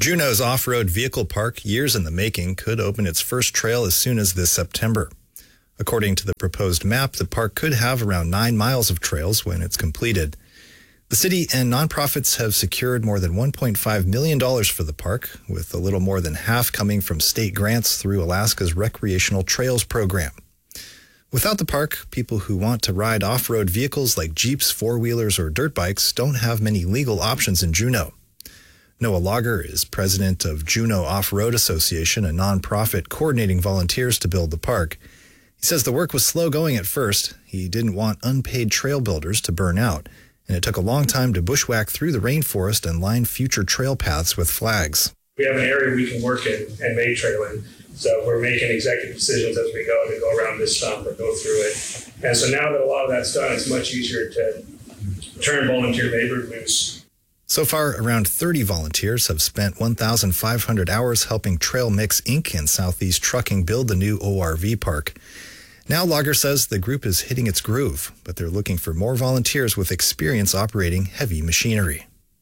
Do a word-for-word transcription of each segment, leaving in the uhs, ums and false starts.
Juneau's off-road vehicle park, years in the making, could open its first trail as soon as this September. According to the proposed map, the park could have around nine miles of trails when it's completed. The city and nonprofits have secured more than one point five million dollars for the park, with a little more than half coming from state grants through Alaska's Recreational Trails program. Without the park, people who want to ride off-road vehicles like Jeeps, four-wheelers, or dirt bikes don't have many legal options in Juneau. Noah Lager is president of Juneau Off-Road Association, a nonprofit coordinating volunteers to build the park. He says the work was slow going at first. He didn't want unpaid trail builders to burn out, and it took a long time to bushwhack through the rainforest and line future trail paths with flags. We have an area we can work in and make trail in, so we're making executive decisions as we go to go around this stump or go through it. And so now that a lot of that's done, it's much easier to turn volunteer labor loose. So far, around thirty volunteers have spent one thousand five hundred hours helping Trail Mix Incorporated and Southeast Trucking build the new O R V park. Now, Lager says the group is hitting its groove, but they're looking for more volunteers with experience operating heavy machinery.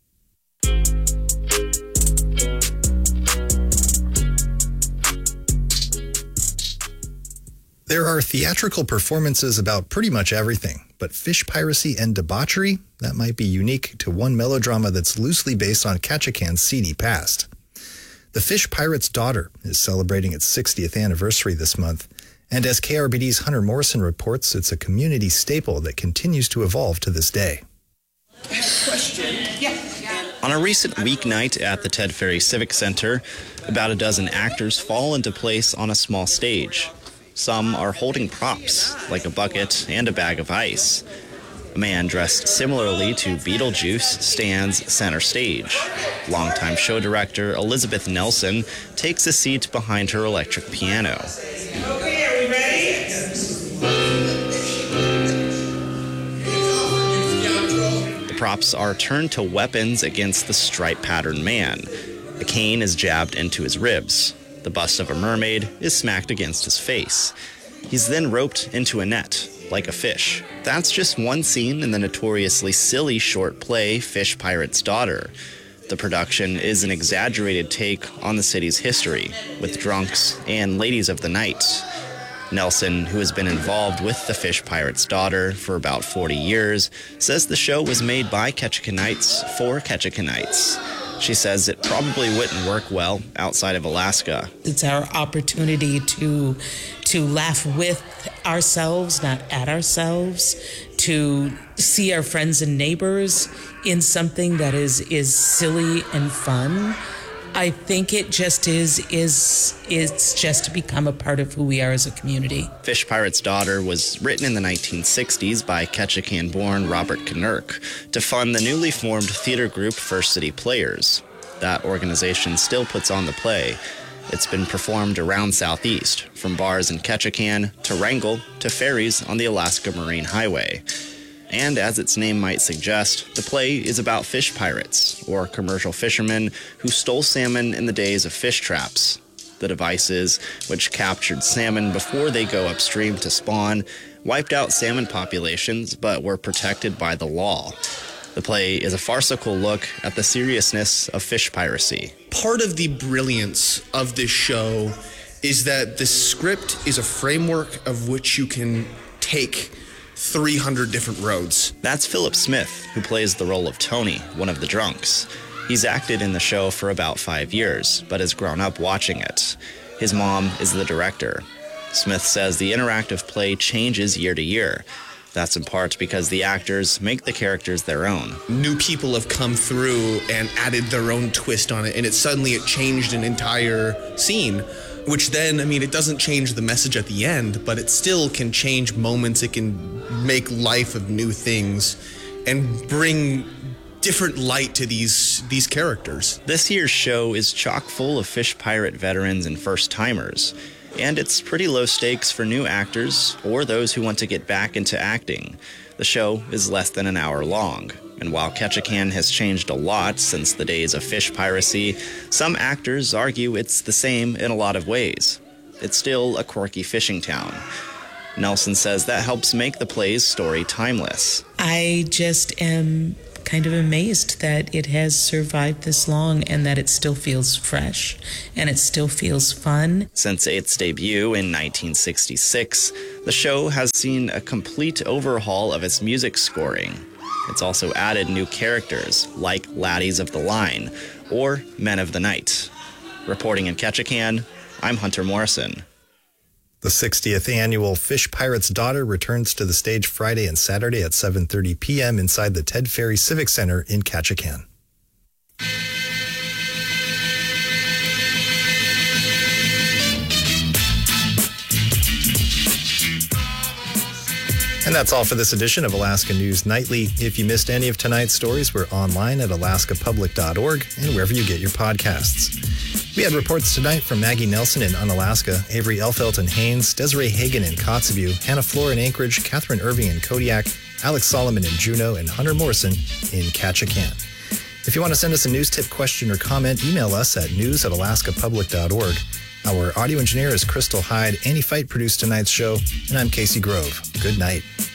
There are theatrical performances about pretty much everything, but fish piracy and debauchery, that might be unique to one melodrama that's loosely based on Ketchikan's seedy past. The Fish Pirate's Daughter is celebrating its sixtieth anniversary this month, and as K R B D's Hunter Morrison reports, it's a community staple that continues to evolve to this day. I have a question. Yeah. On a recent weeknight at the Ted Ferry Civic Center, about a dozen actors fall into place on a small stage. Some are holding props, like a bucket and a bag of ice. A man dressed similarly to Beetlejuice stands center stage. Longtime show director Elizabeth Nelson takes a seat behind her electric piano. Okay, are we ready? The props are turned to weapons against the stripe-patterned man. A cane is jabbed into his ribs. The bust of a mermaid is smacked against his face. He's then roped into a net, like a fish. That's just one scene in the notoriously silly short play Fish Pirate's Daughter. The production is an exaggerated take on the city's history, with drunks and ladies of the night. Nelson, who has been involved with the Fish Pirate's Daughter for about forty years, says the show was made by Ketchikanites for Ketchikanites. She says it probably wouldn't work well outside of Alaska. It's our opportunity to to laugh with ourselves, not at ourselves, to see our friends and neighbors in something that is is silly and fun. I think it just is is it's just to become a part of who we are as a community. Fish Pirate's Daughter was written in the nineteen sixties by Ketchikan-born Robert Knurk to fund the newly formed theater group First City Players. That organization still puts on the play. It's been performed around Southeast, from bars in Ketchikan to Wrangell to ferries on the Alaska Marine Highway. And as its name might suggest, the play is about fish pirates, or commercial fishermen who stole salmon in the days of fish traps. The devices, which captured salmon before they go upstream to spawn, wiped out salmon populations but were protected by the law. The play is a farcical look at the seriousness of fish piracy. Part of the brilliance of this show is that the script is a framework of which you can take three hundred different roads. That's Philip Smith, who plays the role of Tony, one of the drunks. He's acted in the show for about five years, but has grown up watching it. His mom is the director. Smith says the interactive play changes year to year. That's in part because the actors make the characters their own. New people have come through and added their own twist on it, and it suddenly it changed an entire scene. Which then, I mean, it doesn't change the message at the end, but it still can change moments. It can make life of new things and bring different light to these these characters. This year's show is chock full of fish pirate veterans and first-timers, and it's pretty low stakes for new actors or those who want to get back into acting. The show is less than an hour long. And while Ketchikan has changed a lot since the days of fish piracy, some actors argue it's the same in a lot of ways. It's still a quirky fishing town. Nelson says that helps make the play's story timeless. I just am kind of amazed that it has survived this long and that it still feels fresh and it still feels fun. Since its debut in nineteen sixty-six, the show has seen a complete overhaul of its music scoring. It's also added new characters like Laddies of the Line or Men of the Night. Reporting in Ketchikan, I'm Hunter Morrison. The sixtieth annual Fish Pirate's Daughter returns to the stage Friday and Saturday at seven thirty p.m. inside the Ted Ferry Civic Center in Ketchikan. And that's all for this edition of Alaska News Nightly. If you missed any of tonight's stories, we're online at alaska public dot org and wherever you get your podcasts. We had reports tonight from Maggie Nelson in Unalaska, Avery Elfelt in Haines, Desiree Hagen in Kotzebue, Hannah Floor in Anchorage, Catherine Irving in Kodiak, Alex Solomon in Juneau, and Hunter Morrison in Ketchikan. If you want to send us a news tip, question, or comment, email us at news at alaska public dot org. Our audio engineer is Crystal Hyde. Annie Fight produced tonight's show, and I'm Casey Grove. Good night.